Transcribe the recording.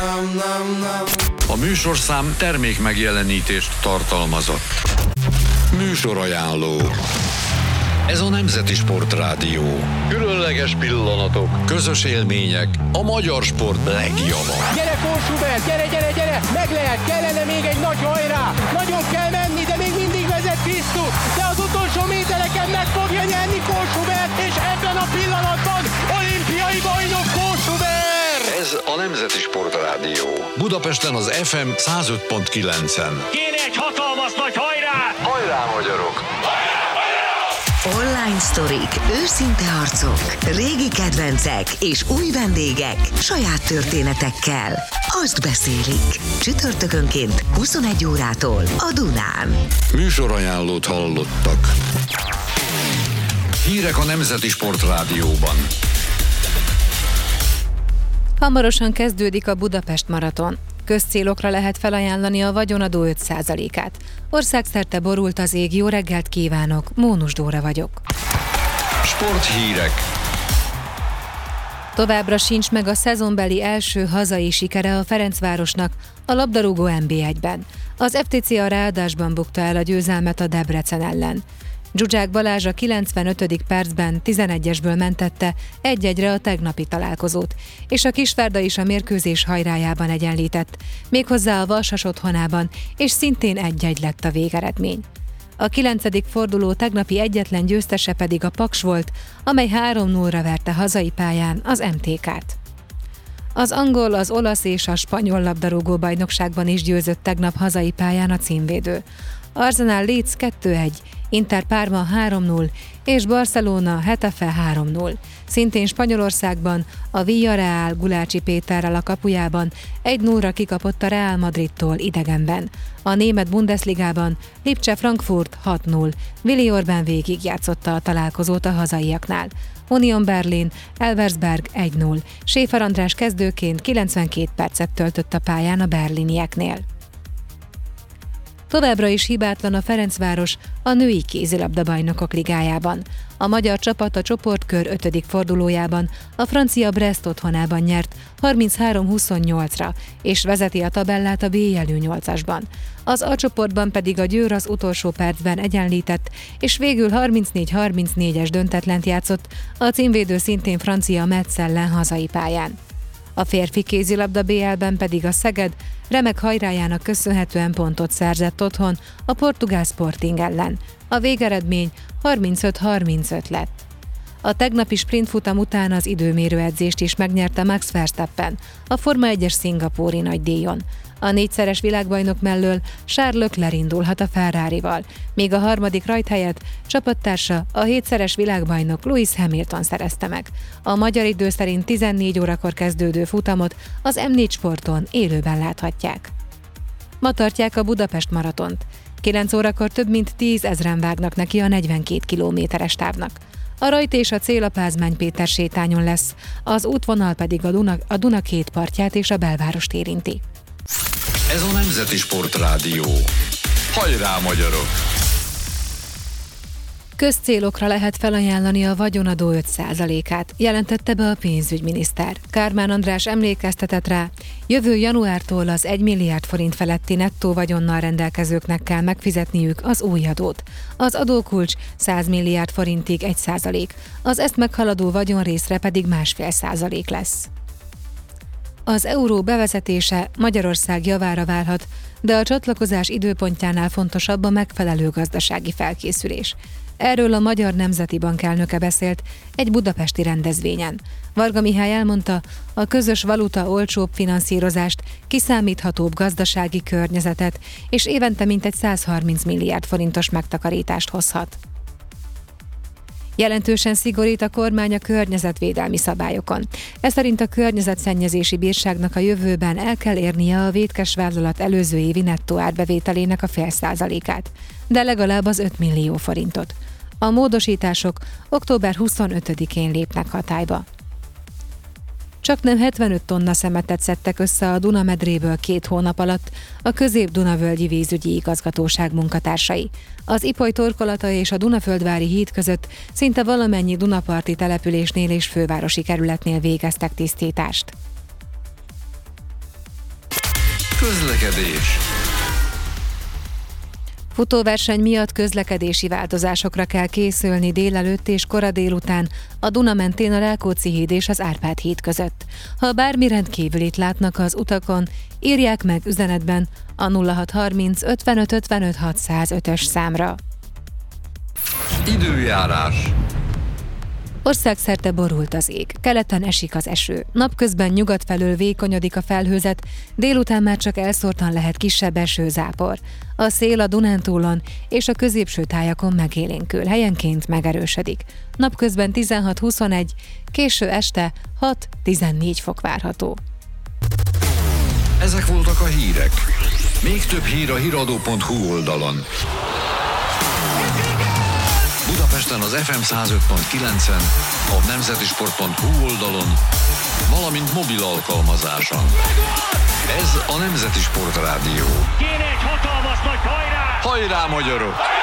A műsorszám termék megjelenítést tartalmazott. Műsorajánló. Ez a Nemzeti Sportrádió. Különleges pillanatok, közös élmények, a magyar sport legjava. Gyere Kósubert, gyere! Meg lehet, kellene még egy nagy hajrá! Nagyon kell menni, de még mindig vezet Krisztus, de az utolsó métereken meg fogja nyerni Kósubert, és ebben a pillanatban olimpiai bajnok Kósubert! Ez a Nemzeti Sportrádió. Budapesten az FM 105.9-en. Kéne egy hatalmas nagy hajrá! Hajrá, magyarok! Online sztorik, őszinte arcok, régi kedvencek és új vendégek saját történetekkel. Azt beszélik. Csütörtökönként 21 órától a Dunán. Műsorajánlót hallottak. Hírek a Nemzeti Sportrádióban. Hamarosan kezdődik a Budapest maraton. Közcélokra lehet felajánlani a vagyonadó 5%-át. Országszerte borult az ég, jó reggelt kívánok, Mónus Dóra vagyok. Sporthírek. Továbbra sincs meg a szezonbeli első hazai sikere a Ferencvárosnak a labdarúgó NB1-ben. Az FTC a ráadásban bukta el a győzelmet a Debrecen ellen. Zsuzsák Balázs a 95. percben 11-esből mentette 1-1-re a tegnapi találkozót, és a Kisvárda is a mérkőzés hajrájában egyenlített, méghozzá a Vasas otthonában, és szintén 1-1 lett a végeredmény. A 9. forduló tegnapi egyetlen győztese pedig a Paks volt, amely 3-0-ra verte hazai pályán az MTK-t. Az angol, az olasz és a spanyol labdarúgó bajnokságban is győzött tegnap hazai pályán a címvédő. Arsenal Leeds 2-1, Inter Parma 3-0 és Barcelona Getafe 3-0. Szintén Spanyolországban a Villarreal Gulácsi Péterrel a kapujában 1-0-ra kikapott a Real Madridtól idegenben. A német Bundesligában Lipcse Frankfurt 6-0. Willi Orbán végigjátszotta a találkozót a hazaiaknál. Union Berlin Elversberg 1-0. Schäfer András kezdőként 92 percet töltött a pályán a berlinieknél. Továbbra is hibátlan a Ferencváros a női kézilabda-bajnokok ligájában. A magyar csapat a csoportkör 5. fordulójában a francia Brest otthonában nyert 33-28-ra, és vezeti a tabellát a B jelű 8-asban. Az A csoportban pedig a Győr az utolsó percben egyenlített, és végül 34-34-es döntetlent játszott, a címvédő szintén francia Metz ellen hazai pályán. A férfi kézilabda BL-ben pedig a Szeged remek hajrájának köszönhetően pontot szerzett otthon a portugál Sporting ellen. A végeredmény 35-35 lett. A tegnapi sprintfutam után az időmérőedzést is megnyerte Max Verstappen, a Forma 1-es szingapúri nagydíjon. A 4-szeres világbajnok mellől Charles Leclerc indulhat a Ferrarival, míg a harmadik rajthelyet csapattársa a 7-szeres világbajnok Lewis Hamilton szerezte meg. A magyar idő szerint 14 órakor kezdődő futamot az M4 Sporton élőben láthatják. Ma tartják a Budapest maratont. 9 órakor több mint 10 000-en vágnak neki a 42 kilométeres távnak. A rajt és a cél a Pázmány Péter sétányon lesz, az útvonal pedig a Duna két partját és a belvárost érinti. Ez a Nemzeti Sportrádió. Hajrá, magyarok! Közcélokra lehet felajánlani a vagyonadó 5%-át, jelentette be a pénzügyminiszter. Kármán András emlékeztetett rá, jövő januártól az 1 milliárd forint feletti nettó vagyonnal rendelkezőknek kell megfizetniük az új adót. Az adókulcs 100 milliárd forintig 1%, az ezt meghaladó vagyonrészre pedig 1,5% lesz. Az euró bevezetése Magyarország javára válhat, de a csatlakozás időpontjánál fontosabb a megfelelő gazdasági felkészülés. Erről a Magyar Nemzeti Bank elnöke beszélt egy budapesti rendezvényen. Varga Mihály elmondta, a közös valuta olcsóbb finanszírozást, kiszámíthatóbb gazdasági környezetet és évente mintegy 130 milliárd forintos megtakarítást hozhat. Jelentősen szigorít a kormány a környezetvédelmi szabályokon. Ez szerint a környezetszennyezési bírságnak a jövőben el kell érnie a vétkes vállalat előző évi nettó árbevételének a 0,5%-át, de legalább az 5 millió forintot. A módosítások október 25-én lépnek hatályba. Csaknem 75 tonna szemetet szedtek össze a Duna-medréből 2 hónap alatt a Közép-Dunavölgyi Vízügyi Igazgatóság munkatársai. Az Ipoly torkolata és a Dunaföldvári híd között szinte valamennyi dunaparti településnél és fővárosi kerületnél végeztek tisztítást. Közlekedés. Futóverseny miatt közlekedési változásokra kell készülni délelőtt és kora délután a Duna mentén a Rákóczi híd és az Árpád híd között. Ha bármi rendkívülit látnak az utakon, írják meg üzenetben a 0630 55 55 605-ös számra. Időjárás. Országszerte borult az ég, keleten esik az eső, napközben nyugat felől vékonyodik a felhőzet, délután már csak elszórtan lehet kisebb esőzápor. A szél a Dunántúlon és a középső tájakon megélénkül, helyenként megerősödik. Napközben 16-21, késő este 6-14 fok várható. Ezek voltak a hírek. Még több hír a hiradó.hu oldalon. Budapesten az FM 105.9-en, a nemzetisport.hu oldalon, valamint mobil alkalmazáson. Ez a Nemzeti Sport Rádió. Kéne egy hatalmas nagy hajrá! Hajrá, magyarok!